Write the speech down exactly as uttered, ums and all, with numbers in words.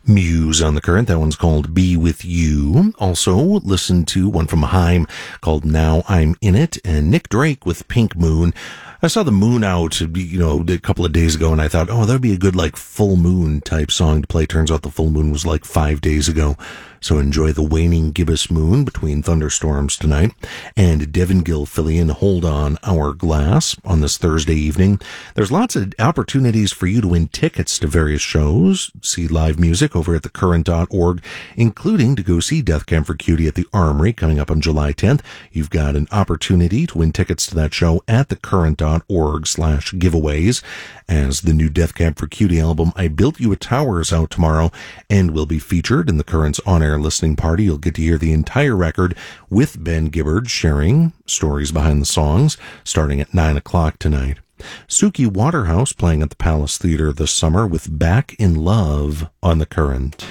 Muse on the Current. That one's called Be With You. Also, listen to one from Haim called Now I'm In It, and Nick Drake with Pink Moon. I saw the moon out, you know, a couple of days ago, and I thought, oh, that'd be a good, like, full moon type song to play. Turns out the full moon was like five days ago. So enjoy the waning gibbous moon between thunderstorms tonight. And Devin Gilfillian, Hold On Hourglass on this Thursday evening. There's lots of opportunities for you to win tickets to various shows, see live music over at the current dot org, including to go see Death Camp for Cutie at the Armory coming up on July tenth. You've got an opportunity to win tickets to that show at the current dot org slash giveaways, as the new Death Camp for Cutie album, I Built You a Tower, is out tomorrow and will be featured in the Current's on-air listening party. You'll get to hear the entire record with Ben Gibbard sharing stories behind the songs starting at nine o'clock tonight. Suki Waterhouse playing at the Palace Theater this summer with Back in Love on the Current.